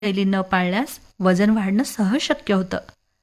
शैली न पाळल्यास वजन वाढणं सहज शक्य होतं.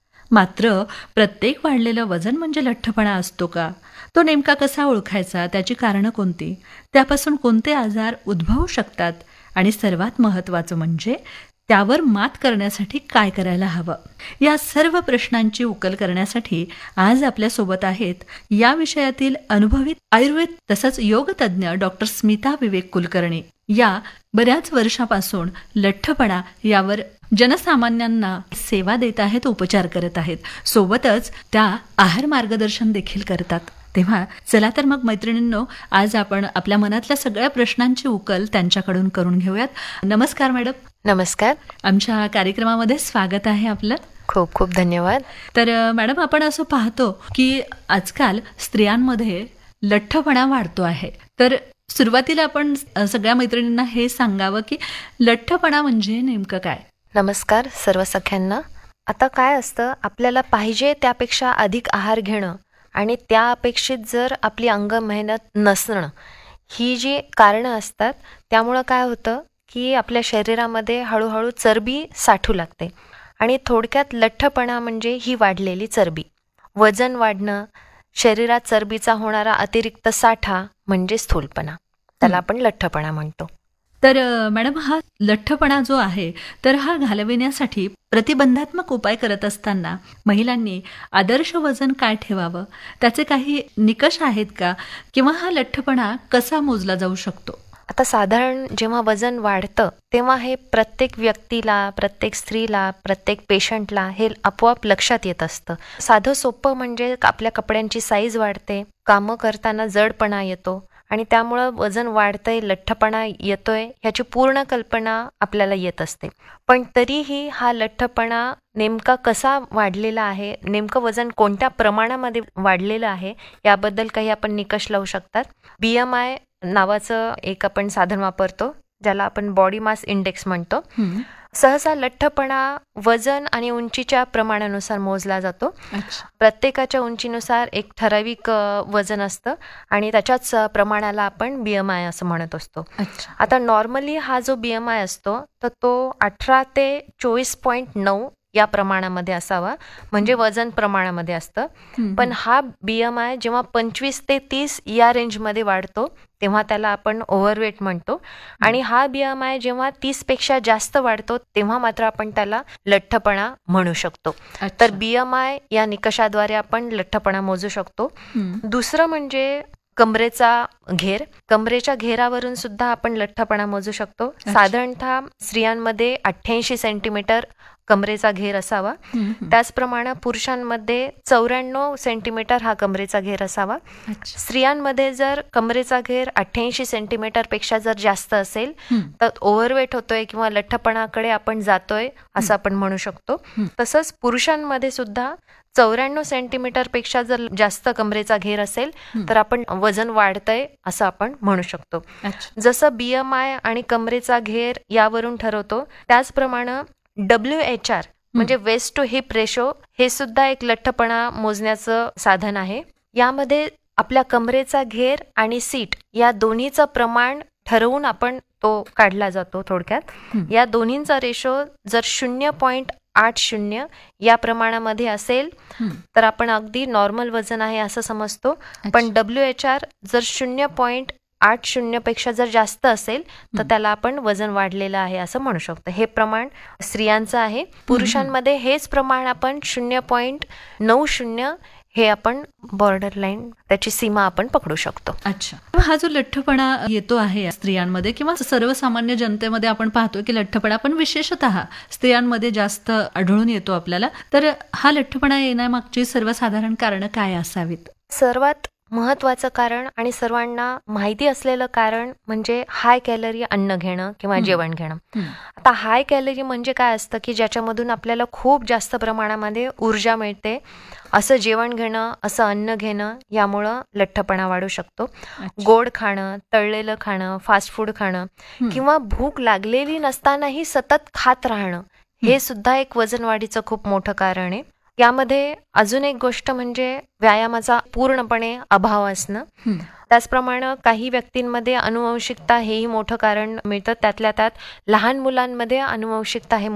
मात्र प्रत्येक वाढलेलं वजन म्हणजे लठ्ठपणा असतो का? तो नेमका कसा ओळखायचा? त्याची कारणं कोणती? त्यापासून कोणते आजार उद्भवू शकतात? आणि सर्वात महत्त्वाचं म्हणजे त्यावर मात करण्यासाठी काय करायला हवं? या सर्व प्रश्नांची उकल करण्यासाठी आज आपल्यासोबत आहेत या विषयातील अनुभवी आयुर्वेद तसंच योगतज्ञ डॉक्टर स्मिता विवेक कुलकर्णी. या बऱ्याच वर्षापासून लठ्ठपणा यावर जनसामान्यांना सेवा देत आहेत, उपचार करत आहेत. सोबतच त्या आहार मार्गदर्शन देखील करतात. तेव्हा चला तर मग मैत्रिणींनो, आज आपण आपल्या मनातल्या सगळ्या प्रश्नांची उकल त्यांच्याकडून करून घेऊयात. नमस्कार मॅडम. नमस्कार. आमच्या कार्यक्रमामध्ये स्वागत आहे आपलं. खूप खूप धन्यवाद. तर मॅडम, आपण असं पाहतो की आजकाल स्त्रियांमध्ये लठ्ठपणा वाढतो आहे. तर सुरुवातीला आपण सगळ्या मैत्रिणींना हे सांगावं की लठ्ठपणा म्हणजे नेमकं काय? नमस्कार सर्व सख्यांना. आता काय असतं, आपल्याला पाहिजे त्यापेक्षा अधिक आहार घेणं आणि त्या अपेक्षित जर आपली अंग मेहनत नसणं, ही जी कारणं असतात, त्यामुळं काय होतं की आपल्या शरीरामध्ये हळूहळू चरबी साठू लागते. आणि थोडक्यात लठ्ठपणा म्हणजे ही वाढलेली चरबी. वजन वाढणं, शरीरात चरबीचा होणारा अतिरिक्त साठा म्हणजे स्थूलपणा, त्याला आपण लठ्ठपणा म्हणतो. तर मॅडम, हा लठ्ठपणा जो आहे तर हा घालविण्यासाठी प्रतिबंधात्मक उपाय करत असताना महिलांनी आदर्श वजन काय ठेवावं, त्याचे काही निकष आहेत का? किंवा हा लठ्ठपणा कसा मोजला जाऊ शकतो? आता साधारण जेव्हा वजन वाढतं तेव्हा हे प्रत्येक व्यक्तीला, प्रत्येक स्त्रीला, प्रत्येक पेशंटला हे आपोआप लक्षात येत असतं. साधं सोपं म्हणजे आपल्या कपड्यांची साईज वाढते, कामं करताना जडपणा येतो आणि त्यामुळं वजन वाढतंय, लठ्ठपणा येतोय ह्याची पूर्ण कल्पना आपल्याला येत असते. पण तरीही हा लठ्ठपणा नेमका कसा वाढलेला आहे, नेमकं वजन कोणत्या प्रमाणामध्ये वाढलेलं आहे, याबद्दल काही आपण निकष लावू शकतात. BMI नावाचं एक आपण साधन वापरतो, ज्याला आपण बॉडी मास इंडेक्स म्हणतो. सहसा लठ्ठपणा वजन आणि उंचीच्या प्रमाणानुसार मोजला जातो. प्रत्येकाच्या उंचीनुसार एक ठराविक वजन असतं आणि त्याच्याच प्रमाणाला आपण BMI असं म्हणत असतो. आता नॉर्मली हा जो BMI असतो तर तो 18 ते 24.9 या प्रमाणामध्ये असावा, म्हणजे वजन प्रमाणामध्ये असतं. पण हा BMI जेव्हा 25 ते 30 या रेंजमध्ये वाढतो तेव्हा त्याला आपण ओव्हरवेट म्हणतो. आणि हा BMI जेव्हा 30 पेक्षा जास्त वाढतो तेव्हा मात्र आपण त्याला लठ्ठपणा म्हणू शकतो. तर BMI या निकषाद्वारे आपण लठ्ठपणा मोजू शकतो. दुसरं म्हणजे कमरेचा घेर. कमरेच्या घेरावरून सुद्धा आपण लठ्ठपणा मोजू शकतो. साधारणतः स्त्रियांमध्ये 88 सेंटीमीटर कमरेचा घेर असावा. त्याचप्रमाणे पुरुषांमध्ये 94 सेंटीमीटर हा कमरेचा घेर असावा. स्त्रियांमध्ये जर कमरेचा घेर 88 सेंटीमीटर पेक्षा जर जास्त असेल तर ओव्हरवेट होतोय किंवा लठ्ठपणाकडे आपण जातोय असं आपण म्हणू शकतो. तसंच पुरुषांमध्ये सुद्धा 94 सेंटीमीटर पेक्षा जर जास्त कमरेचा घेर असेल तर आपण वजन वाढतंय असं आपण म्हणू शकतो. जसं BMI आणि कमरेचा घेर यावरून ठरवतो, त्याचप्रमाणे WHR म्हणजे वेस्ट टू हिप रेशो हे सुद्धा एक लठ्ठपणा मोजण्याचं साधन आहे. यामध्ये आपल्या कमरेचा घेर आणि सीट या दोन्हीचं प्रमाण ठरवून आपण तो काढला जातो. थोडक्यात या दोन्हींचा रेशो जर 0.80 या प्रमाणामध्ये असेल तर आपण अगदी नॉर्मल वजन आहे असं समजतो. पण WHR जर 0.80 पेक्षा जर जास्त असेल तर त्याला आपण वजन वाढलेलं आहे असं म्हणू शकतो. हे प्रमाण स्त्रियांचं आहे. पुरुषांमध्ये हेच प्रमाण आपण 0.90 हे आपण बॉर्डर लाईन, त्याची सीमा आपण पकडू शकतो. अच्छा, हा जो लठ्ठपणा येतो आहे स्त्रियांमध्ये किंवा सर्वसामान्य जनतेमध्ये आपण पाहतो की लठ्ठपणा पण विशेषतः स्त्रियांमध्ये जास्त आढळून येतो आपल्याला. तर हा लठ्ठपणा येण्यामागची सर्वसाधारण कारणं काय असावीत? सर्वात महत्त्वाचं कारण आणि सर्वांना माहिती असलेलं कारण म्हणजे हाय कॅलरी अन्न घेणं किंवा जेवण घेणं. आता हाय कॅलरी म्हणजे काय असतं की ज्याच्यामधून आपल्याला खूप जास्त प्रमाणामध्ये ऊर्जा मिळते असं जेवण घेणं, असं अन्न घेणं, यामुळं लठ्ठपणा वाढू शकतो. गोड खाणं, तळलेलं खाणं, फास्ट फूड खाणं किंवा भूक लागलेली नसतानाही सतत खात राहणं हे सुद्धा एक वजन वाढीचं खूप मोठं कारण आहे. यामध्ये अजून एक गोष्ट म्हणजे व्यायामाचा पूर्णपणे अभाव असणं. त्याचप्रमाणे काही व्यक्तींमध्ये अनुवंशिकता हेही मोठं कारण मिळतं. त्यातल्या त्यात लहान मुलांमध्ये अनुवंशिकता हे